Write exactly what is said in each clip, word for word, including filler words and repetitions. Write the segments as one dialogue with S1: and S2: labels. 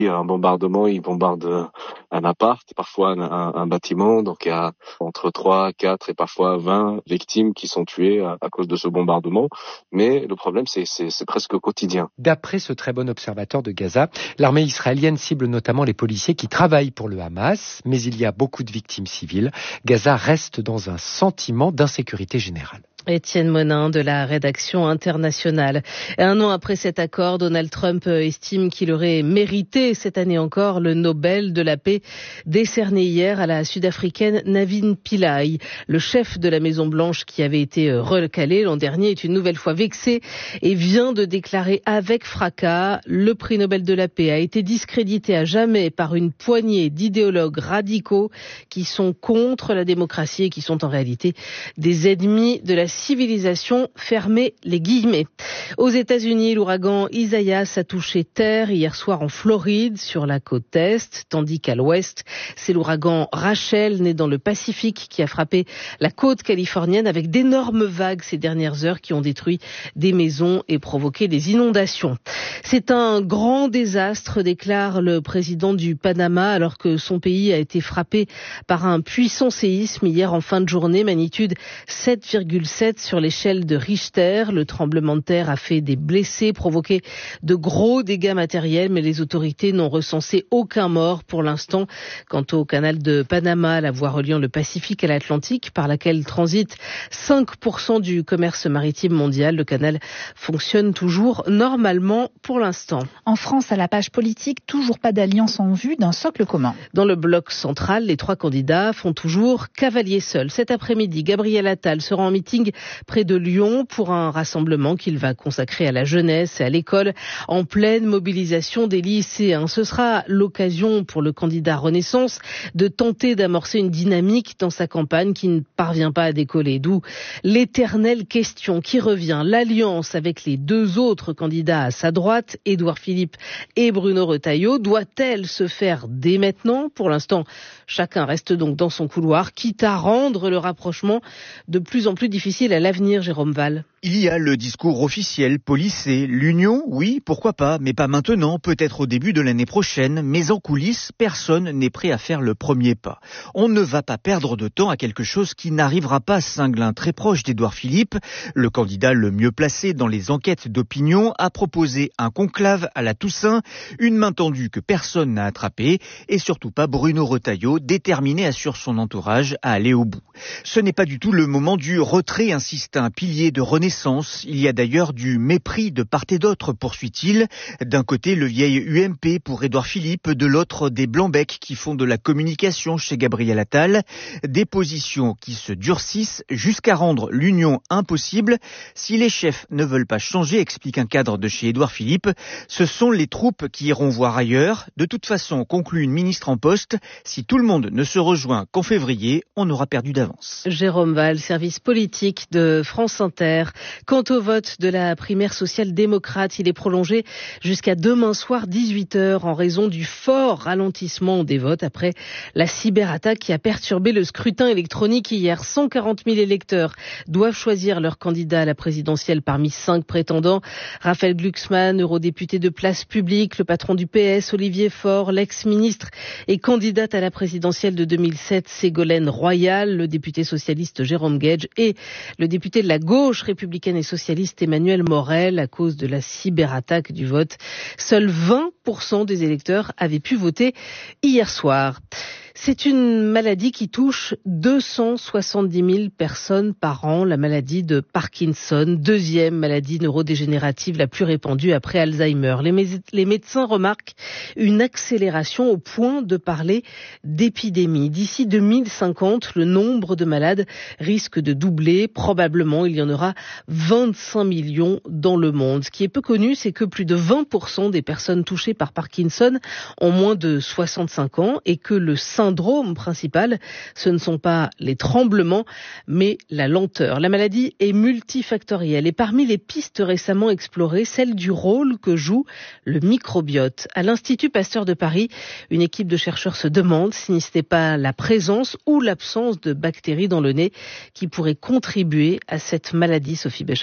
S1: Il y a un bombardement, ils bombardent un appart, parfois un, un, un bâtiment. Donc il y a entre trois, quatre et parfois vingt victimes qui sont tuées à, à cause de ce bombardement. Mais le problème, c'est, c'est, c'est presque quotidien.
S2: D'après ce très bon observateur de Gaza, l'armée israélienne cible notamment les policiers qui travaillent pour le Hamas, mais il y a beaucoup de victimes civiles. Gaza reste dans un sentiment d'insécurité générale.
S3: Étienne Monin de la rédaction internationale. Un an après cet accord, Donald Trump estime qu'il aurait mérité cette année encore le Nobel de la paix décerné hier à la Sud-Africaine Navin Pillay. Le chef de la Maison-Blanche qui avait été recalé l'an dernier est une nouvelle fois vexé et vient de déclarer avec fracas le prix Nobel de la paix a été discrédité à jamais par une poignée d'idéologues radicaux qui sont contre la démocratie et qui sont en réalité des ennemis de la civilisation, fermez les guillemets. Aux États-Unis, l'ouragan Isaias a touché terre hier soir en Floride, sur la côte est, tandis qu'à l'ouest, c'est l'ouragan Rachel, né dans le Pacifique, qui a frappé la côte californienne avec d'énormes vagues ces dernières heures qui ont détruit des maisons et provoqué des inondations. C'est un grand désastre, déclare le président du Panama, alors que son pays a été frappé par un puissant séisme hier en fin de journée, magnitude sept virgule sept sur l'échelle de Richter. Le tremblement de terre a fait des blessés, provoqué de gros dégâts matériels, mais les autorités n'ont recensé aucun mort pour l'instant. Quant au canal de Panama, la voie reliant le Pacifique à l'Atlantique, par laquelle transite cinq pour cent du commerce maritime mondial, le canal fonctionne toujours normalement pour l'instant.
S4: En France, à la page politique, toujours pas d'alliance en vue d'un socle commun.
S3: Dans le bloc central, les trois candidats font toujours cavalier seul. Cet après-midi, Gabriel Attal sera en meeting près de Lyon pour un rassemblement qu'il va consacrer à la jeunesse et à l'école en pleine mobilisation des lycéens. Ce sera l'occasion pour le candidat Renaissance de tenter d'amorcer une dynamique dans sa campagne qui ne parvient pas à décoller. D'où l'éternelle question qui revient. L'alliance avec les deux autres candidats à sa droite, Édouard Philippe et Bruno Retailleau, doit-elle se faire dès maintenant? Pour l'instant, chacun reste donc dans son couloir, quitte à rendre le rapprochement de plus en plus difficile à l'avenir, Jérôme Val.
S5: Il y a le discours officiel, policé, l'union, oui, pourquoi pas, mais pas maintenant, peut-être au début de l'année prochaine, mais en coulisses, personne n'est prêt à faire le premier pas. On ne va pas perdre de temps à quelque chose qui n'arrivera pas, Singlin, très proche d'Édouard Philippe. Le candidat le mieux placé dans les enquêtes d'opinion a proposé un conclave à la Toussaint, une main tendue que personne n'a attrapée, et surtout pas Bruno Retailleau, déterminé, assure son entourage, à aller au bout. Ce n'est pas du tout le moment du retrait, insiste un pilier de Renaissance. Il y a d'ailleurs du mépris de part et d'autre, poursuit-il. D'un côté, le vieil U M P pour Édouard Philippe, de l'autre, des Blancs-Bec qui font de la communication chez Gabriel Attal. Des positions qui se durcissent jusqu'à rendre l'union impossible. Si les chefs ne veulent pas changer, explique un cadre de chez Édouard Philippe, ce sont les troupes qui iront voir ailleurs. De toute façon, conclut une ministre en poste, si tout le monde ne se rejoint qu'en février, on aura perdu d'avance.
S3: Jérôme Val, service politique de France Inter. Quant au vote de la primaire social-démocrate, il est prolongé jusqu'à demain soir dix-huit heures en raison du fort ralentissement des votes après la cyberattaque qui a perturbé le scrutin électronique hier. cent quarante mille électeurs doivent choisir leur candidat à la présidentielle parmi cinq prétendants. Raphaël Glucksmann, eurodéputé de Place Publique, le patron du P S, Olivier Faure, l'ex-ministre et candidate à la présidentielle de deux mille sept, Ségolène Royal, le député socialiste Jérôme Guedj et le député de la gauche républicaine et socialiste Emmanuel Morel. À cause de la cyberattaque du vote, seuls vingt pour cent des électeurs avaient pu voter hier soir. C'est une maladie qui touche deux cent soixante-dix mille personnes par an, la maladie de Parkinson, deuxième maladie neurodégénérative la plus répandue après Alzheimer. Les, mé- les médecins remarquent une accélération au point de parler d'épidémie. D'ici deux mille cinquante, le nombre de malades risque de doubler. Probablement, il y en aura vingt-cinq millions dans le monde. Ce qui est peu connu, c'est que plus de vingt pour cent des personnes touchées par Parkinson ont moins de soixante-cinq ans et que le syndrome principal, ce ne sont pas les tremblements, mais la lenteur. La maladie est multifactorielle et parmi les pistes récemment explorées, celle du rôle que joue le microbiote. À l'Institut Pasteur de Paris, une équipe de chercheurs se demande si ce n'est pas la présence ou l'absence de bactéries dans le nez qui pourrait contribuer à cette maladie, Sophie Becherel.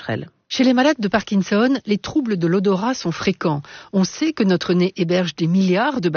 S6: Chez les malades de Parkinson, les troubles de l'odorat sont fréquents. On sait que notre nez héberge des milliards de